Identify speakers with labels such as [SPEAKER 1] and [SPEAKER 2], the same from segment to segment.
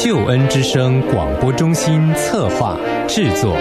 [SPEAKER 1] 救恩之声广播中心策划制作。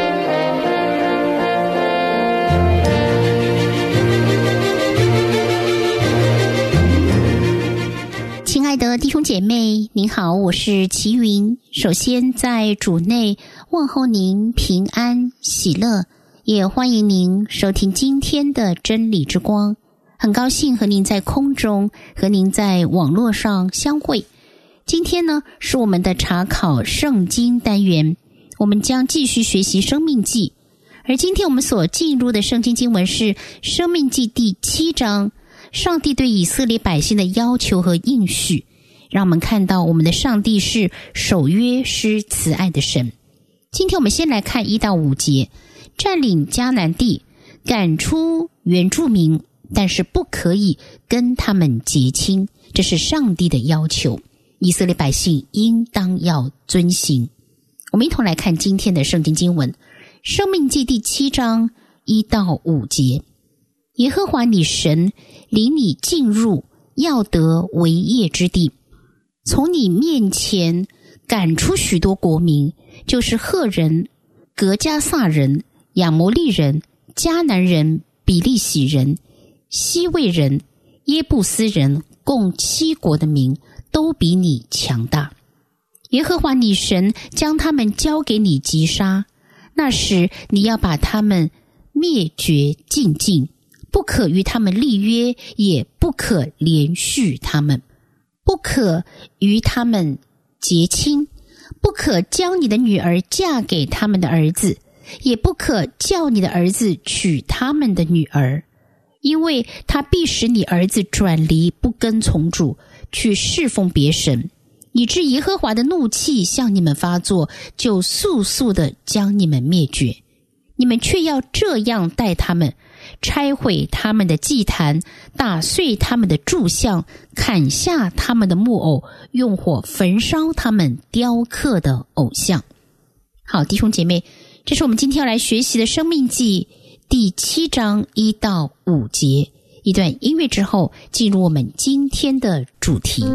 [SPEAKER 2] 亲爱的弟兄姐妹，您好，我是齐云。首先在主内问候您平安喜乐，也欢迎您收听今天的真理之光。很高兴和您在空中，和您在网络上相会。今天呢，是我们的查考圣经单元，我们将继续学习生命记。而今天我们所进入的圣经经文是生命记第7章，上帝对以色列百姓的要求和应许，让我们看到我们的上帝是守约施慈爱的神。今天我们先来看1到5节，占领迦南地，赶出原住民，但是不可以跟他们结亲，这是上帝的要求，以色列百姓应当要遵行。我们一同来看今天的圣经经文，生命记第7章1到5节。耶和华你神领你进入要得为业之地，从你面前赶出许多国民，就是赫人、革迦撒人、亚摩利人、迦南人、比利洗人、西魏人、耶布斯人，共7国的民，都比你强大。耶和华你神将他们交给你击杀，那时你要把他们灭绝尽尽，不可与他们立约，也不可连续他们，不可与他们结亲，不可将你的女儿嫁给他们的儿子，也不可叫你的儿子娶他们的女儿，因为他必使你儿子转离，不跟从主，去侍奉别神，以致耶和华的怒气向你们发作，就速速地将你们灭绝。你们却要这样待他们，拆毁他们的祭坛，打碎他们的柱像，砍下他们的木偶，用火焚烧他们雕刻的偶像。好，弟兄姐妹，这是我们今天要来学习的生命记第7章1到5节。一段音乐之后，进入我们今天的主题。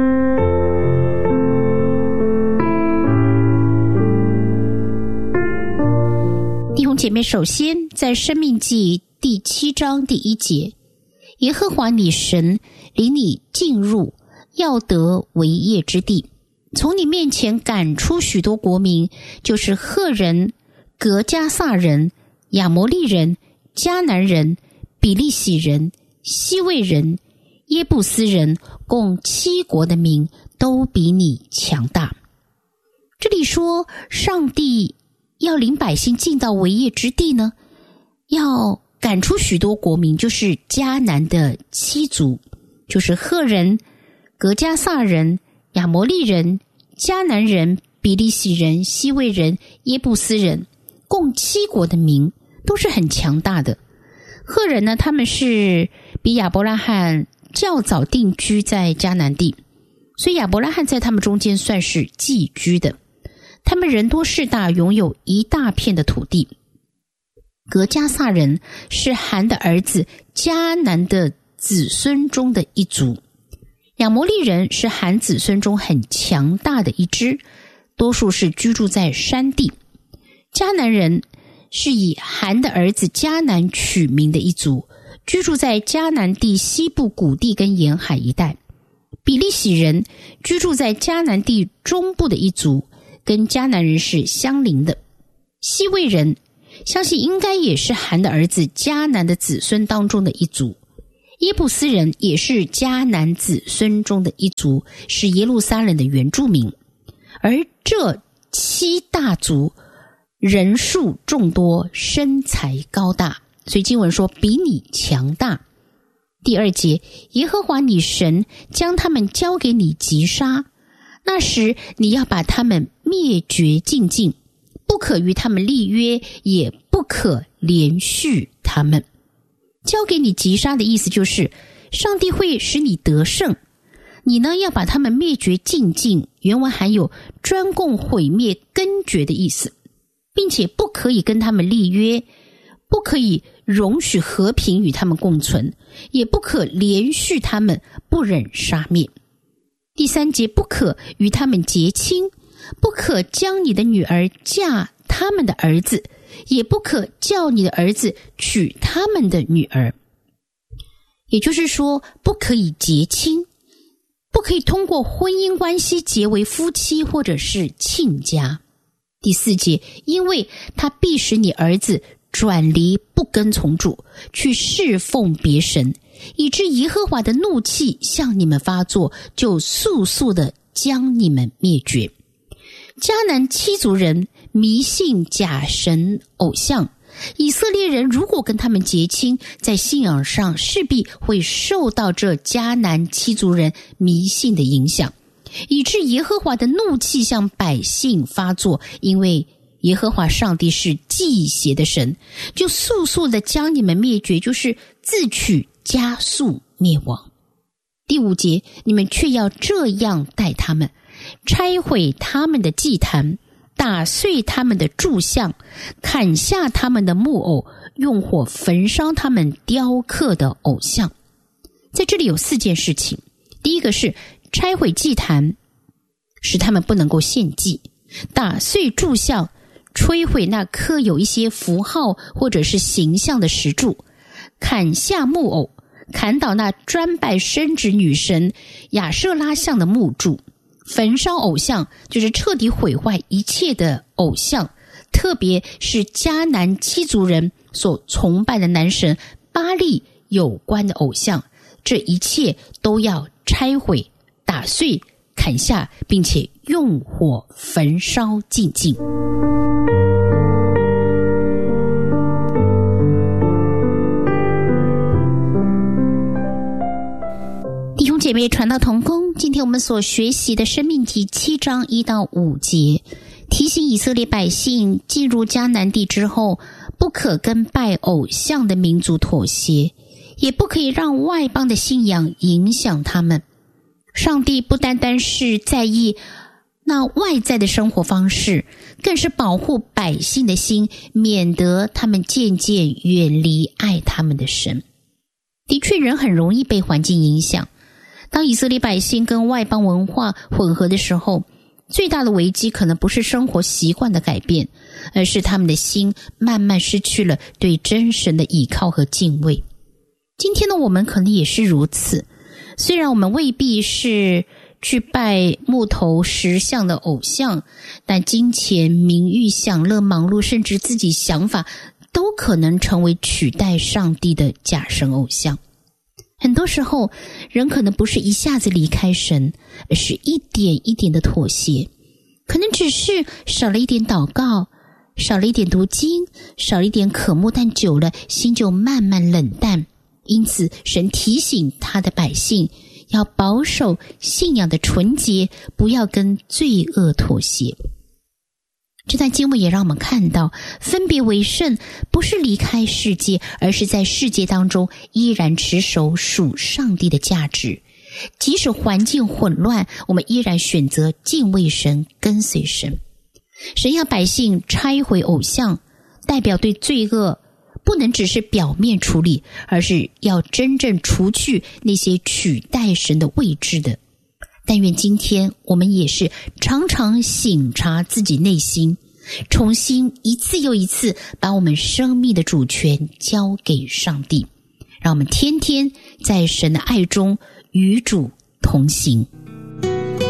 [SPEAKER 2] 弟兄姐妹，首先在生命记第7章第1节，耶和华你神领你进入要得为业之地，从你面前赶出许多国民，就是赫人、革迦撒人、亚摩利人、迦南人、比利洗人、西魏人、耶布斯人，共7国的民，都比你强大。这里说上帝要领百姓进到为业之地呢，要赶出许多国民，就是迦南的7族，就是赫人、革迦撒人、亚摩利人、迦南人、比利洗人、西魏人、耶布斯人，共7国的民，都是很强大的。赫人呢，他们是比亚伯拉罕较早定居在迦南地，所以亚伯拉罕在他们中间算是寄居的。他们人多势大，拥有一大片的土地。革迦撒人是含的儿子迦南的子孙中的一族，亚摩利人是含子孙中很强大的一支，多数是居住在山地。迦南人是以含的儿子迦南取名的一族，居住在迦南地西部谷地跟沿海一带。比利洗人居住在迦南地中部的一族，跟迦南人是相邻的。西魏人相信应该也是含的儿子迦南的子孙当中的一族。耶布斯人也是迦南子孙中的一族，是耶路撒冷的原住民。而这7大族人数众多，身材高大，所以经文说比你强大。第2节，耶和华你神将他们交给你击杀，那时你要把他们灭绝尽尽，不可与他们立约，也不可连续他们。交给你击杀的意思就是上帝会使你得胜，你呢要把他们灭绝尽尽，原文含有专供毁灭根绝的意思，并且不可以跟他们立约，不可以容许和平与他们共存，也不可连续他们，不忍杀灭。第3节，不可与他们结亲， 不可将你的女儿嫁他们的儿子，也不可叫你的儿子娶他们的女儿。也就是说，不可以结亲，不可以通过婚姻关系结为夫妻或者是亲家。第4节，因为他必使你儿子转离不跟从主，去侍奉别神，以致耶和华的怒气向你们发作，就速速的将你们灭绝。迦南7族人迷信假神偶像，以色列人如果跟他们结亲，在信仰上势必会受到这迦南7族人迷信的影响，以致耶和华的怒气向百姓发作，因为耶和华上帝是忌邪的神，就速速的将你们灭绝，就是自取加速灭亡。第5节，你们却要这样待他们，拆毁他们的祭坛，打碎他们的柱像，砍下他们的木偶，用火焚烧他们雕刻的偶像。在这里有4件事情。第一个是拆毁祭坛，使他们不能够献祭；打碎柱像，摧毁那刻有一些符号或者是形象的石柱；砍下木偶，砍倒那专拜生殖女神亚舍拉像的木柱；焚烧偶像，就是彻底毁坏一切的偶像，特别是迦南7族人所崇拜的男神巴力有关的偶像，这一切都要拆毁、打碎、砍下，并且用火焚烧净尽。弟兄姐妹，传道同工，今天我们所学习的申命记7章1到5节，提醒以色列百姓进入迦南地之后，不可跟拜偶像的民族妥协，也不可以让外邦的信仰影响他们。上帝不单单是在意那外在的生活方式，更是保护百姓的心，免得他们渐渐远离爱他们的神。的确，人很容易被环境影响。当以色列百姓跟外邦文化混合的时候，最大的危机可能不是生活习惯的改变，而是他们的心慢慢失去了对真神的倚靠和敬畏。今天的我们可能也是如此，虽然我们未必是去拜木头石像的偶像，但金钱、名誉、享乐、忙碌，甚至自己想法，都可能成为取代上帝的假神偶像。很多时候，人可能不是一下子离开神，而是一点一点的妥协，可能只是少了一点祷告，少了一点读经，少了一点渴慕，但久了心就慢慢冷淡。因此神提醒他的百姓要保守信仰的纯洁，不要跟罪恶妥协。这段经文也让我们看到，分别为圣不是离开世界，而是在世界当中依然持守属上帝的价值。即使环境混乱，我们依然选择敬畏神，跟随神。神要百姓拆毁偶像，代表对罪恶不能只是表面处理，而是要真正除去那些取代神的位置的。但愿今天我们也是常常省察自己内心，重新一次又一次把我们生命的主权交给上帝，让我们天天在神的爱中与主同行。